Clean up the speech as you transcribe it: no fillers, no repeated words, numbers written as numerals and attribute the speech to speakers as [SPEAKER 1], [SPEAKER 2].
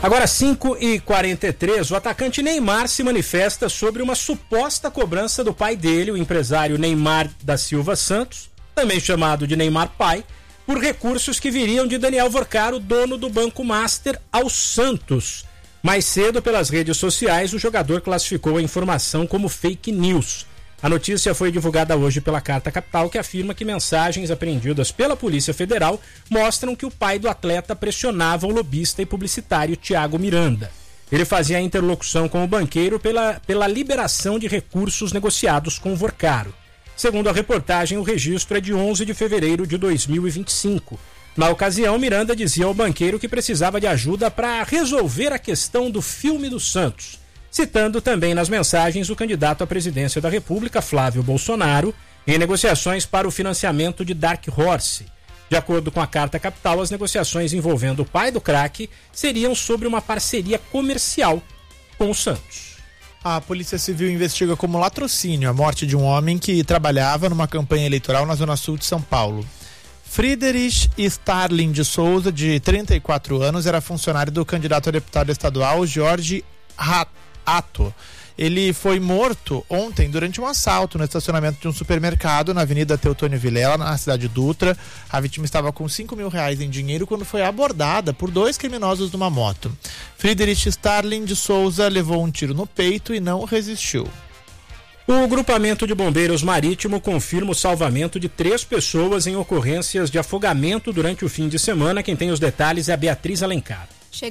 [SPEAKER 1] Agora 5h43, o atacante Neymar se manifesta sobre uma suposta cobrança do pai dele, o empresário Neymar da Silva Santos, também chamado de Neymar Pai, por recursos que viriam de Daniel Vorcaro, dono do Banco Master, ao Santos. Mais cedo, pelas redes sociais, o jogador classificou a informação como fake news. A notícia foi divulgada hoje pela Carta Capital, que afirma que mensagens apreendidas pela Polícia Federal mostram que o pai do atleta pressionava o lobista e publicitário Thiago Miranda. Ele fazia a interlocução com o banqueiro pela liberação de recursos negociados com o Vorcaro. Segundo a reportagem, o registro é de 11 de fevereiro de 2025. Na ocasião, Miranda dizia ao banqueiro que precisava de ajuda para resolver a questão do filme do Santos, citando também nas mensagens o candidato à presidência da República, Flávio Bolsonaro, em negociações para o financiamento de Dark Horse. De acordo com a Carta Capital, as negociações envolvendo o pai do craque seriam sobre uma parceria comercial com o Santos.
[SPEAKER 2] A Polícia Civil investiga como latrocínio a morte de um homem que trabalhava numa campanha eleitoral na Zona Sul de São Paulo. Friedrich Starling de Souza, de 34 anos, era funcionário do candidato a deputado estadual Jorge Atto. Ele foi morto ontem durante um assalto no estacionamento de um supermercado na Avenida Teutônio Vilela, na cidade de Dutra. A vítima estava com R$5.000 em dinheiro quando foi abordada por 2 criminosos numa moto. Friedrich Starling de Souza levou um tiro no peito e não resistiu.
[SPEAKER 1] O grupamento de bombeiros marítimo confirma o salvamento de 3 pessoas em ocorrências de afogamento durante o fim de semana. Quem tem os detalhes é a Beatriz Alencar.